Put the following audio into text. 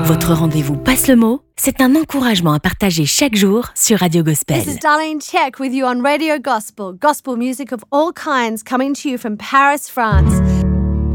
Votre rendez-vous Passe le mot, c'est un encouragement à partager chaque jour sur Radio Gospel. This is Darlene Check with you on Radio Gospel. Gospel music of all kinds coming to you from Paris, France.